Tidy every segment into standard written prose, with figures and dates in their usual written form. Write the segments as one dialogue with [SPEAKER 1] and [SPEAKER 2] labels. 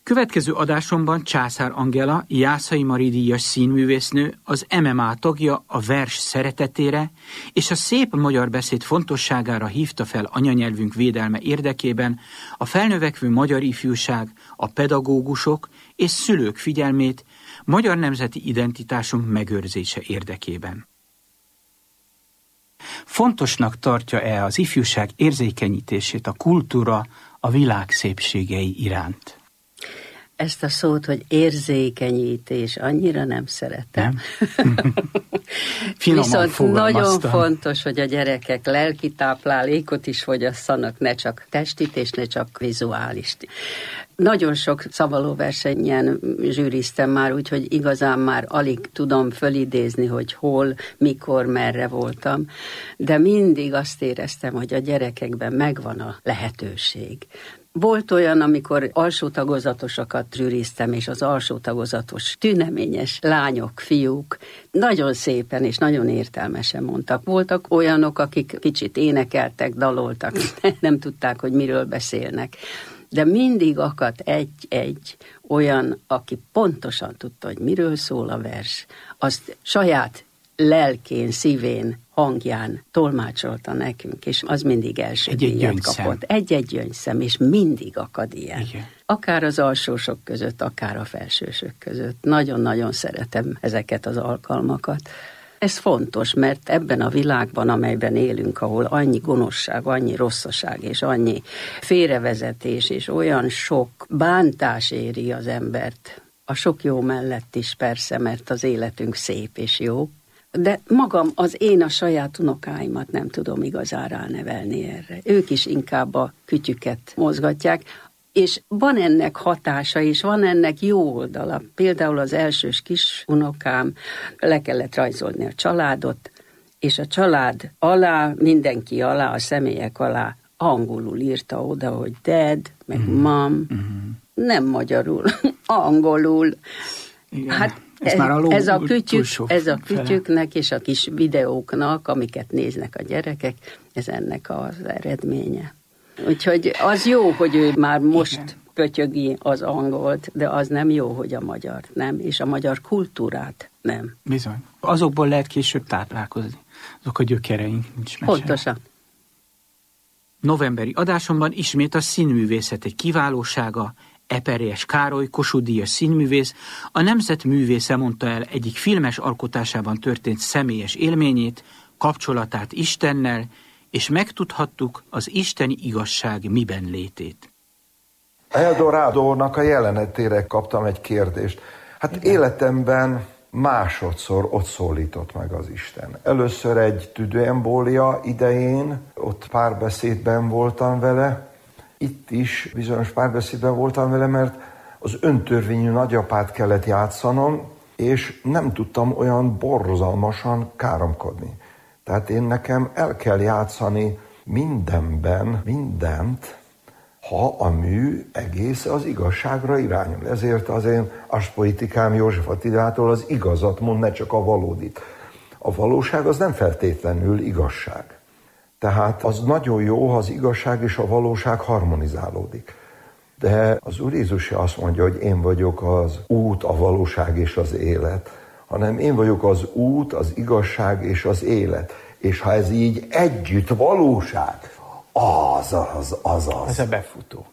[SPEAKER 1] Következő adásomban Császár Angela, Jászai Mari díjas színművésznő, az MMA tagja a vers szeretetére és a szép magyar beszéd fontosságára hívta fel anyanyelvünk védelme érdekében a felnövekvő magyar ifjúság, a pedagógusok és szülők figyelmét magyar nemzeti identitásunk megőrzése érdekében. Fontosnak tartja-e az ifjúság érzékenyítését a kultúra, a világ szépségei iránt?
[SPEAKER 2] Ezt a szót, hogy érzékenyítés, annyira nem szeretem.
[SPEAKER 1] Nem?
[SPEAKER 2] Viszont nagyon fontos, hogy a gyerekek lelki táplálékot is fogyasszanak, ne csak testit és ne csak vizuálist. Nagyon sok szavalóversenyen zsűriztem már, úgyhogy igazán már alig tudom fölidézni, hogy hol, mikor, merre voltam, de mindig azt éreztem, hogy a gyerekekben megvan a lehetőség. Volt olyan, amikor alsó tagozatosokat zsűriztem, és az alsó tagozatos tüneményes lányok, fiúk nagyon szépen és nagyon értelmesen mondtak. Voltak olyanok, akik kicsit énekeltek, daloltak, nem tudták, hogy miről beszélnek. De mindig akadt egy olyan, aki pontosan tudta, hogy miről szól a vers, azt saját lelkén, szívén, hangján tolmácsolta nekünk, és az mindig első díjat kapott. Egy-egy gyöngyszem, és mindig akad ilyen. Igen. Akár az alsósok között, akár a felsősök között. Nagyon-nagyon szeretem ezeket az alkalmakat. Ez fontos, mert ebben a világban, amelyben élünk, ahol annyi gonoszság, annyi rosszaság, és annyi félrevezetés, és olyan sok bántás éri az embert, a sok jó mellett is persze, mert az életünk szép és jó, de magam, én a saját unokáimat nem tudom igazán ránevelni erre. Ők is inkább a kütyüket mozgatják, és van ennek hatása, és van ennek jó oldala. Például az elsős kis unokám, le kellett rajzolni a családot, és a család alá, mindenki alá, a személyek alá angolul írta oda, hogy dad, meg mom, nem magyarul, angolul.
[SPEAKER 1] Igen.
[SPEAKER 2] Hát ez a kütyüknek és a kis videóknak, amiket néznek a gyerekek, ez ennek az eredménye. Úgyhogy az jó, hogy ő már most pötyögi az angolt, de az nem jó, hogy a magyart nem, és a magyar kultúrát nem.
[SPEAKER 1] Bizony. Azokból lehet később táplálkozni. Azok a gyökereink, nincs mese.
[SPEAKER 2] Pontosan.
[SPEAKER 1] Novemberi adásomban ismét a színművészet egy kiválósága, Eperjes Károly, Kossuth-díjas színművész, a nemzet művésze mondta el egyik filmes alkotásában történt személyes élményét, kapcsolatát Istennel, és megtudhattuk az isteni igazság miben létét.
[SPEAKER 3] Eldorádónak a jelenetére kaptam egy kérdést. Hát életemben másodszor ott szólított meg az Isten. Először egy tüdőembólia idején, ott párbeszédben voltam vele, itt is bizonyos párbeszédben voltam vele, mert az öntörvényű nagyapát kellett játszanom, és nem tudtam olyan borzalmasan káromkodni. Tehát nekem el kell játszani mindenben, mindent, ha a mű egész az igazságra irányul. Ezért az én aspolitikám József Attilától az igazat mond, ne csak a valódit. A valóság az nem feltétlenül igazság. Tehát az nagyon jó, ha az igazság és a valóság harmonizálódik. De az Úr Jézus azt mondja, hogy én vagyok az út, a valóság és az élet, hanem én vagyok az út, az igazság és az élet. És ha ez így együtt valóság, az a befutó.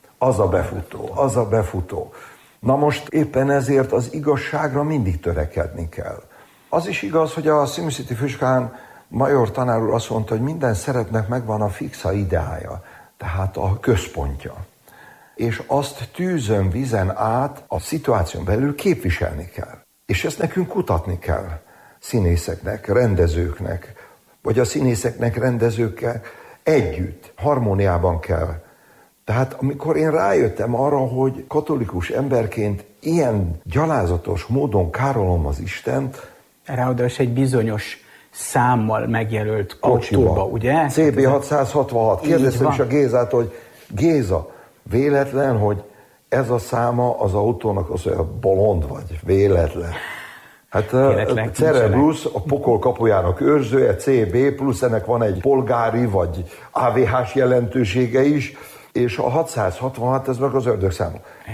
[SPEAKER 3] Az a befutó. Na most éppen ezért az igazságra mindig törekedni kell. Az is igaz, hogy a színművészeti főiskolán Major tanár úr azt mondta, hogy minden szeretnek megvan a fixa ideája, tehát a központja. És azt tűzön, vízen át a szituáción belül képviselni kell. És ezt nekünk kutatni kell színészeknek, rendezőknek, vagy a színészeknek, rendezőkkel együtt, harmóniában kell. Tehát amikor én rájöttem arra, hogy katolikus emberként ilyen gyalázatos módon károlom az Istent,
[SPEAKER 1] ráadásul egy bizonyos számmal megjelölt kocsiba, ugye?
[SPEAKER 3] CB 666. Kérdeztem is a Gézát, hogy Géza, véletlen, hogy ez a száma az autónak az olyan bolond vagy, véletlen. Hát Cerebrus, a pokol kapujának őrzője, CB, plusz ennek van egy polgári vagy AVH-s jelentősége is, és a 666, ez meg az ördögszáma.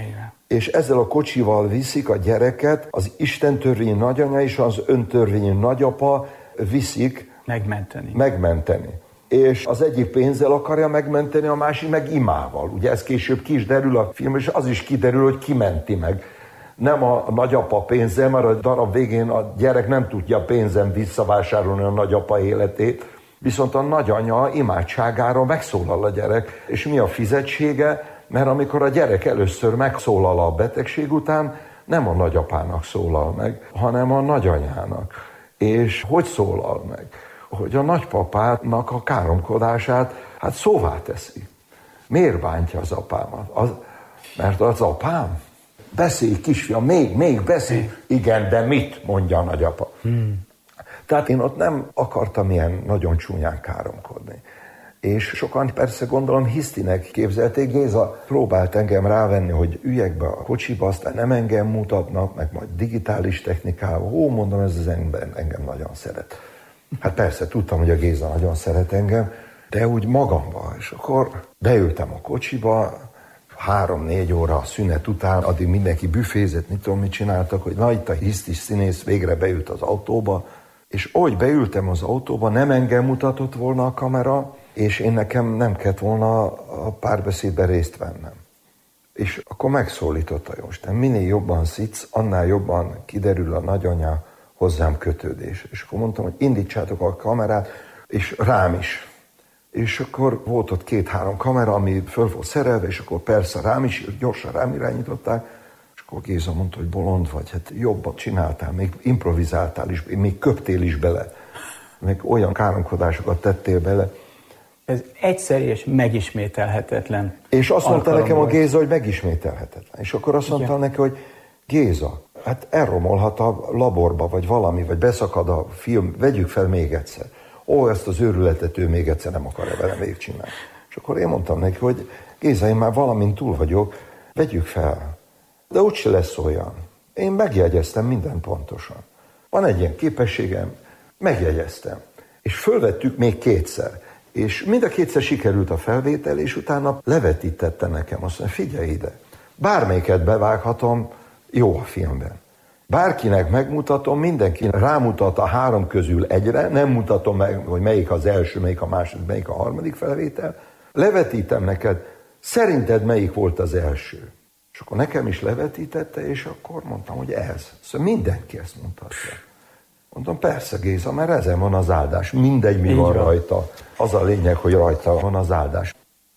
[SPEAKER 3] és ezzel a kocsival viszik a gyereket, az Isten törvényi nagyanya és az öntörvényi nagyapa viszik megmenteni. És az egyik pénzzel akarja megmenteni, a másik meg imával. Ugye ez később ki is derül a film, és az is kiderül, hogy ki menti meg. Nem a nagyapa pénzzel, mert a darab végén a gyerek nem tudja pénzen visszavásárolni a nagyapa életét, viszont a nagyanya imádságára megszólal a gyerek. És mi a fizetsége? Mert amikor a gyerek először megszólal a betegség után, nem a nagyapának szólal meg, hanem a nagyanyának. És hogy szólal meg? Hogy a nagypapának a káromkodását szóvá teszi. Miért bántja az apámat? Mert az apám? Beszélj, kisfiam, még beszélj. Igen, de mit? Mondja a nagyapa. Tehát én ott nem akartam ilyen nagyon csúnyán káromkodni. És sokan persze gondolom hisztinek képzelték, Géza próbált engem rávenni, hogy üljek be a kocsiba, aztán nem engem mutatnak, meg majd digitális technikával. Mondom, ez az ember engem nagyon szeret. Hát persze, tudtam, hogy a Géza nagyon szeret engem, de úgy magamban. És akkor beültem a kocsiba, 3-4 óra a szünet után, addig mindenki büfézett, mit tudom, mit csináltak, hogy na itt a hisztis színész végre beült az autóba, és ahogy beültem az autóba, nem engem mutatott volna a kamera, és én nekem nem kellett volna a párbeszédben részt vennem. És akkor megszólított a Jóisten, minél jobban szitsz, annál jobban kiderül a nagyanya hozzám kötődés. És akkor mondtam, hogy indítsátok a kamerát, és rám is. És akkor volt ott 2-3 kamera, ami föl volt szerelve, és akkor persze rám is, gyorsan rám irányították, és akkor Géza mondta, hogy bolond vagy, hát jobban csináltál, még improvizáltál is, még köptél is bele, még olyan káromkodásokat tettél bele.
[SPEAKER 4] Ez egyszerű és megismételhetetlen.
[SPEAKER 3] És azt mondta nekem a Géza, hogy megismételhetetlen. És akkor azt mondta neki, hogy Géza, hát elromolhat a laborba, vagy valami, vagy beszakad a film, vegyük fel még egyszer. Ezt az őrületet ő még egyszer nem akar velem végigcsinálni. És akkor én mondtam neki, hogy Géza, én már valamint túl vagyok, vegyük fel. De úgyse lesz olyan. Én megjegyeztem minden pontosan. Van egy ilyen képességem, megjegyeztem. És fölvettük még 2-szer. És mind a 2-szer sikerült a felvétel, és utána levetítette nekem. Azt mondja, figyelj ide, bármelyiket bevághatom, jó a filmben. Bárkinek megmutatom, mindenki rámutat a 3 közül egyre, nem mutatom meg, hogy melyik az első, melyik a második, melyik a harmadik felvétel. Levetítem neked, szerinted melyik volt az első? És akkor nekem is levetítette, és akkor mondtam, hogy ez. Szóval mindenki ezt mutatja. Mondtam, persze Géza, mert ezen van az áldás. Mindegy, mi van rajta. Az a lényeg, hogy rajta van az áldás.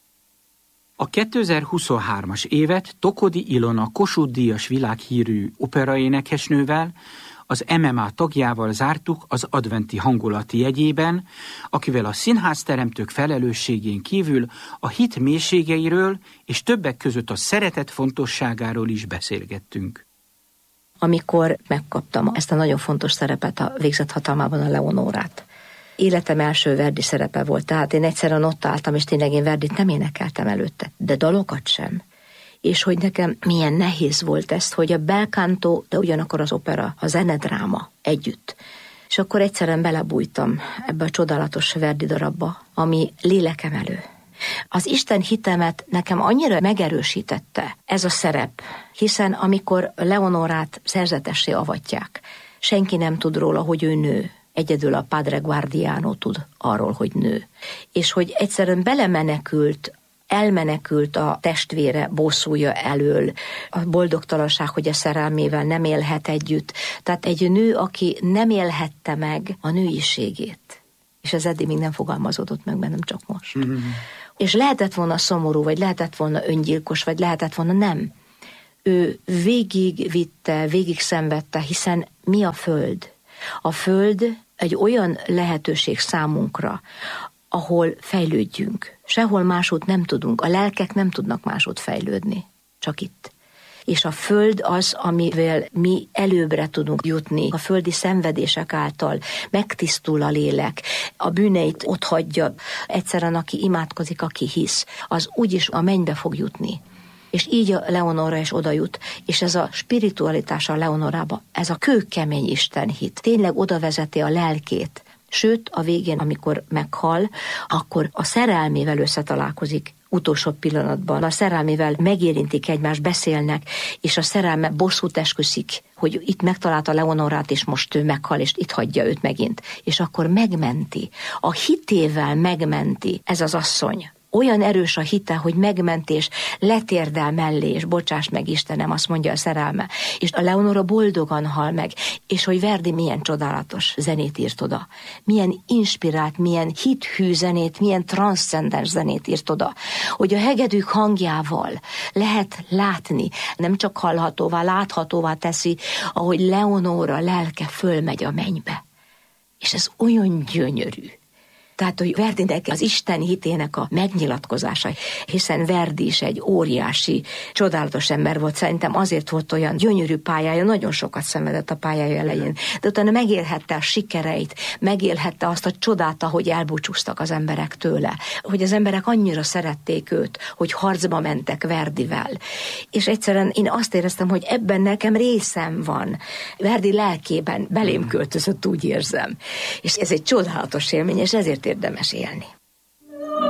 [SPEAKER 1] A 2023-as évet Tokodi Ilona Kossuth-díjas világhírű operaénekesnővel, az MMA tagjával zártuk az adventi hangulati jegyében, akivel a színházteremtők felelősségén kívül a hit mélységeiről és többek között a szeretet fontosságáról is beszélgettünk.
[SPEAKER 5] Amikor megkaptam ezt a nagyon fontos szerepet a Végzett hatalmában, a Leonórát. Életem első Verdi szerepe volt, tehát én egyszerűen ott álltam, és tényleg én Verdit nem énekeltem előtte, de dalokat sem. És hogy nekem milyen nehéz volt ez, hogy a bel canto, de ugyanakkor az opera, a zenedráma együtt. És akkor egyszerűen belebújtam ebbe a csodálatos Verdi darabba, ami lélekemelő. Az Isten hitemet nekem annyira megerősítette ez a szerep, hiszen amikor Leonórát szerzetessé avatják, senki nem tud róla, hogy ő nő. Egyedül a Padre Guardiano tud arról, hogy nő. És hogy egyszerűen elmenekült a testvére bosszúja elől, a boldogtalanság, hogy a szerelmével nem élhet együtt. Tehát egy nő, aki nem élhette meg a nőiségét. És ez eddig még nem fogalmazódott meg bennem, csak most. Mm-hmm. És lehetett volna szomorú, vagy lehetett volna öngyilkos, vagy lehetett volna nem. Ő végigvitte, végig szenvedte, hiszen mi a Föld? A Föld egy olyan lehetőség számunkra, ahol fejlődjünk. Sehol máshogy nem tudunk, a lelkek nem tudnak máshogy fejlődni, csak itt. És a Föld az, amivel mi előbbre tudunk jutni. A földi szenvedések által megtisztul a lélek, a bűneit ott hagyja. Egyszerűen aki imádkozik, aki hisz, az úgyis a mennybe fog jutni. És így a Leonóra is oda jut, és ez a spiritualitás a Leonorába, ez a kőkemény istenhit, tényleg oda vezeti a lelkét. Sőt, a végén, amikor meghal, akkor a szerelmével összetalálkozik utolsó pillanatban a szerelmével megérintik egymást, beszélnek, és a szerelme bosszút esküszik, hogy itt megtalálta Leonorát, és most ő meghal, és itt hagyja őt megint. És akkor megmenti. A hitével megmenti ez az asszony. Olyan erős a hite, hogy megmentés, letérdel mellé, és bocsáss meg Istenem, azt mondja a szerelme. És a Leonora boldogan hal meg, és hogy Verdi milyen csodálatos zenét írt oda. Milyen inspirált, milyen hithű zenét, milyen transzcendens zenét írt oda. Hogy a hegedűk hangjával lehet látni, nem csak hallhatóvá, láthatóvá teszi, ahogy Leonora lelke fölmegy a mennybe. És ez olyan gyönyörű. Tehát, hogy Verdinek az Isten hitének a megnyilatkozása, hiszen Verdi is egy óriási, csodálatos ember volt, szerintem azért volt olyan gyönyörű pályája, nagyon sokat szenvedett a pályája elején, de utána megélhette a sikereit, megélhette azt a csodát, ahogy elbúcsúztak az emberek tőle, hogy az emberek annyira szerették őt, hogy harcba mentek Verdivel. És egyszerűen én azt éreztem, hogy ebben nekem részem van. Verdi lelkében belém költözött, úgy érzem. És ez egy csodálatos élmény, és ezért érdemes élni.